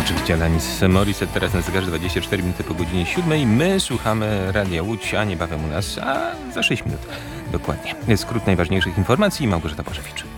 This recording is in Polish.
Oczywiście Alanis Morissette, teraz na zegarze 24 minuty po godzinie 7. My słuchamy Radia Łódź, a niebawem u nas, a za 6 minut dokładnie. Skrót najważniejszych informacji, Małgorzata Bożewicz.